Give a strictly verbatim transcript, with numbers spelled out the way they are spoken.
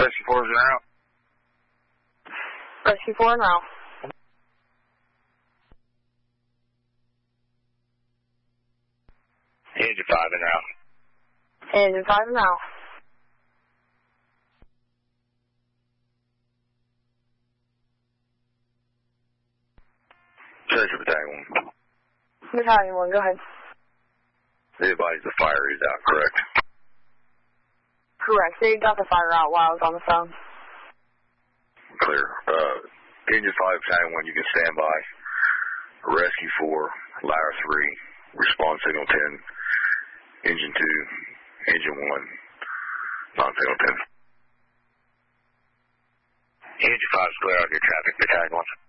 Rescue four is en route. Rescue four en route. Engine five en route. Engine five en route. Treasure Battalion one. Battalion one, go ahead. They advised the fire is out, correct? Correct. They got the fire out while I was on the phone. Clear. Uh, Engine five, Battalion one, you can stand by. Rescue four, Ladder three, response signal ten. Engine two, Engine one, non-signal ten. Engine five is clear out of your traffic, Battalion one.